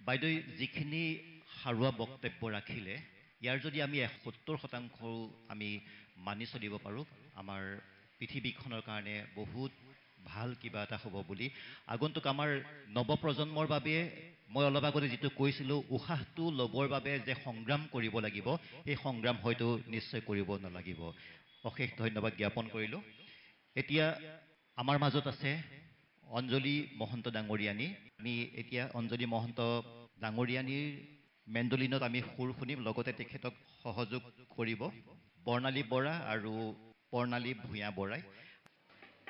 বাইদেউ যিখিনি সাৰুৱা বক্তব্য ৰাখিলে ইয়াৰ যদি আমি 70% আমি মানি চলিব পাৰোঁ আমাৰ পৃথিৱীখনৰ কাৰণে বহুত ভাল কিবা এটা হ'ব বুলি আগন্তুক আমাৰ নৱপ্ৰজন্মৰ বাবে মই অলপ আগতে যিটো কৈছিলোঁ উশাহটো ল'বৰ বাবে যে সংগ্ৰাম কৰিব লাগিব এই সংগ্ৰাম হয়তো নিশ্চয় কৰিব নালাগিব অশেষ ধন্যবাদ জ্ঞাপন কৰিলোঁ এতিয়া আমাৰ মাজত আছে অঞ্জলি মহন্ত ডাঙৰীয়ানী আমি এতিয়া অঞ্জলি মহন্ত ডাঙৰীয়ানীৰ মেণ্ডলিনত আমি সুৰ শুনিম লগতে তেখেতক সহযোগ কৰিব বৰ্ণালী বৰা আৰু বৰ্ণালী ভূঞা বৰাই